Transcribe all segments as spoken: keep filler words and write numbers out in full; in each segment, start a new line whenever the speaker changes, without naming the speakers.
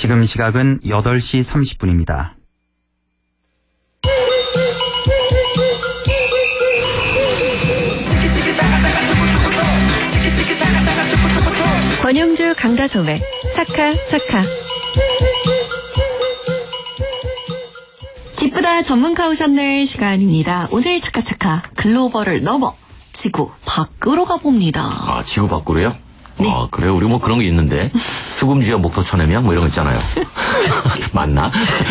지금 시각은 여덟 시 삼십 분입니다.
권영주 강다솜의 차카 차카. 기쁘다 전문가 오셨네 시간입니다. 오늘 차카차카 글로벌을 넘어 지구 밖으로 가봅니다.
아, 지구 밖으로요?
네.
아, 그래요? 우리 뭐 그런 게 있는데 수금지와 목토 천해명 뭐 이런 거 있잖아요. 맞나?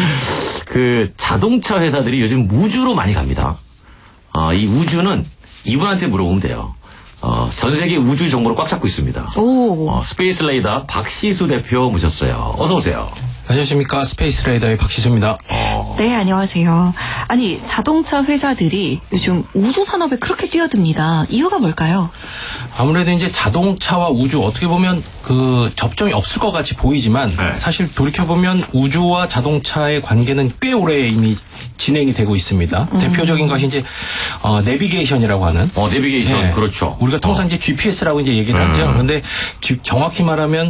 그 자동차 회사들이 요즘 우주로 많이 갑니다. 아, 이 우주는 이분한테 물어보면 돼요. 어, 전 세계 우주 정보를 꽉 잡고 있습니다.
오.
어, 스페이스 레이더 박시수 대표 모셨어요. 어서 오세요.
안녕하십니까. 스페이스 레이더의 박시수입니다.
어.
네, 안녕하세요. 아니, 자동차 회사들이 요즘 우주 산업에 그렇게 뛰어듭니다. 이유가 뭘까요?
아무래도 이제 자동차와 우주 어떻게 보면 그 접점이 없을 것 같이 보이지만
네.
사실 돌이켜보면 우주와 자동차의 관계는 꽤 오래 이미 진행이 되고 있습니다.
음.
대표적인 것이 이제 어, 내비게이션이라고 하는.
어, 내비게이션,
네.
그렇죠.
우리가 통상
어.
이제 지피에스라고 이제 얘기를
음.
하죠. 그런데 지- 정확히 말하면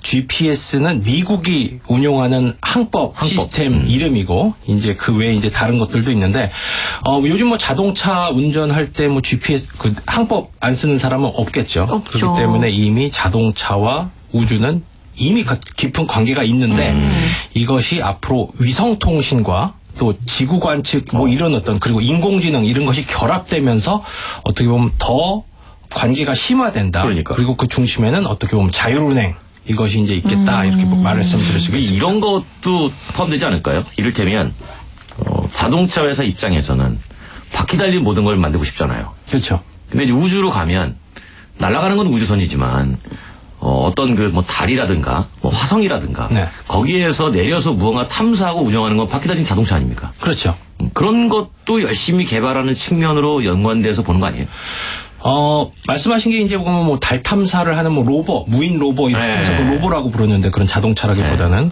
지피에스는 미국이 운용하는 항법,
항법.
시스템
음.
이름이고 이제 그 외에 이제 다른 것들도 있는데 어, 요즘 뭐 자동차 운전할 때 뭐 지피에스 그 항법 안 쓰는 사람은 없겠죠.
없죠.
그렇기 때문에 이미 자동차와 우주는 이미 가- 깊은 관계가 있는데
음.
이것이 앞으로 위성통신과 또 지구 관측 뭐 이런 어떤 그리고 인공지능 이런 것이 결합되면서 어떻게 보면 더 관계가 심화된다.
그러니까.
그리고 그 중심에는 어떻게 보면 자율운행 이것이 이제 있겠다
음.
이렇게 말씀드릴 수 있습니다.
이런 것도 포함되지 않을까요? 이를테면 어, 자동차 회사 입장에서는 바퀴 달린 모든 걸 만들고 싶잖아요.
그렇죠.
근데 이제 우주로 가면 날아가는 건 우주선이지만 어, 어떤 그 뭐 달이라든가 뭐 화성이라든가
네.
거기에서 내려서 무언가 탐사하고 운영하는 건 바퀴 달린 자동차 아닙니까?
그렇죠.
음, 그런 것도 열심히 개발하는 측면으로 연관돼서 보는 거 아니에요?
어, 말씀하신 게 이제 보면 뭐 달 탐사를 하는 뭐 로버, 무인 로버 이렇게
네.
해서 그 로버라고 부르는데 그런 자동차라기보다는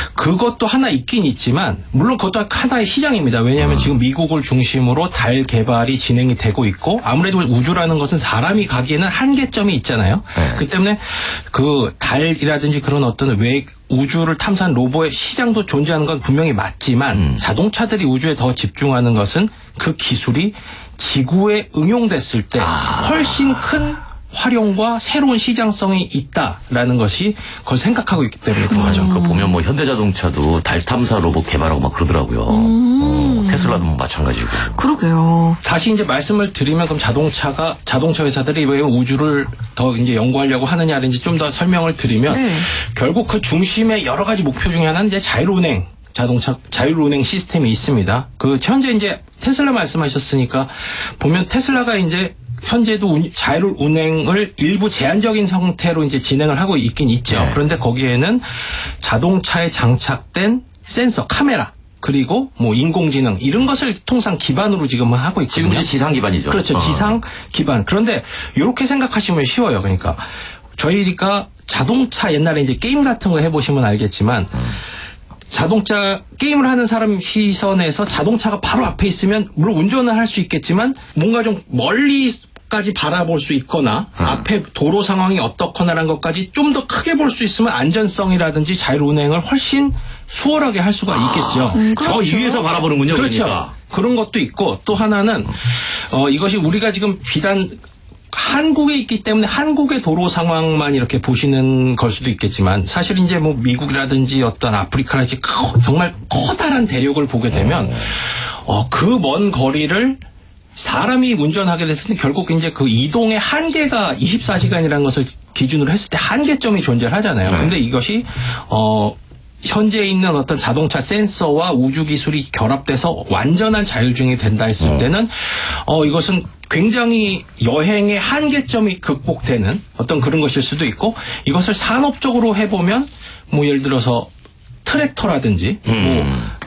그것도 하나 있긴 있지만 물론 그것도 하나의 시장입니다. 왜냐하면
음.
지금 미국을 중심으로 달 개발이 진행이 되고 있고 아무래도 우주라는 것은 사람이 가기에는 한계점이 있잖아요.
네.
그 때문에 그 달이라든지 그런 어떤 외 우주를 탐사한 로버의 시장도 존재하는 건 분명히 맞지만
음.
자동차들이 우주에 더 집중하는 것은 그 기술이 지구에 응용됐을 때
아.
훨씬 큰 활용과 새로운 시장성이 있다라는 것이 그걸 생각하고 있기 때문에 그런 거죠.
그 보면 뭐 현대자동차도 달 탐사 로봇 개발하고 막 그러더라고요. 어, 테슬라도 뭐 마찬가지고.
그러게요.
다시 이제 말씀을 드리면 그럼 자동차가 자동차 회사들이 왜 우주를 더 이제 연구하려고 하느냐를 이제 좀 더 설명을 드리면
네.
결국 그 중심에 여러 가지 목표 중에 하나는 이제 자율운행 자동차 자율운행 시스템이 있습니다. 그 현재 이제 테슬라 말씀하셨으니까 보면 테슬라가 이제 현재도 운, 자율운행을 일부 제한적인 형태로 이제 진행을 하고 있긴 있죠.
네.
그런데 거기에는 자동차에 장착된 센서, 카메라 그리고 뭐 인공지능 이런 것을 통상 기반으로 지금 하고 있거든요.
지금 이제 지상 기반이죠.
그렇죠.
어.
지상 기반. 그런데 이렇게 생각하시면 쉬워요. 그러니까 저희가 자동차 옛날에 이제 게임 같은 거 해보시면 알겠지만
음.
자동차 게임을 하는 사람 시선에서 자동차가 바로 앞에 있으면 물론 운전을 할 수 있겠지만 뭔가 좀 멀리까지 바라볼 수 있거나
음.
앞에 도로 상황이 어떻거나라는 것까지 좀 더 크게 볼 수 있으면 안전성이라든지 자율운행을 훨씬 수월하게 할 수가 있겠죠.
음,
저
그렇죠.
위에서 바라보는군요.
그렇죠.
그러니까.
그런 것도 있고 또 하나는 어, 이것이 우리가 지금 비단 한국에 있기 때문에 한국의 도로 상황만 이렇게 보시는 걸 수도 있겠지만 사실 이제 뭐 미국이라든지 어떤 아프리카라든지 커- 정말 커다란 대륙을 보게 되면 어, 그 먼 거리를 사람이 운전하게 됐을 때 결국 이제 그 이동의 한계가 이십사 시간이라는 것을 기준으로 했을 때 한계점이 존재를 하잖아요.
네.
근데 이것이 어 현재 있는 어떤 자동차 센서와 우주 기술이 결합돼서 완전한 자율주행이 된다 했을
어.
때는 어 이것은 굉장히 여행의 한계점이 극복되는 어떤 그런 것일 수도 있고 이것을 산업적으로 해보면 뭐 예를 들어서 트랙터라든지
음.
뭐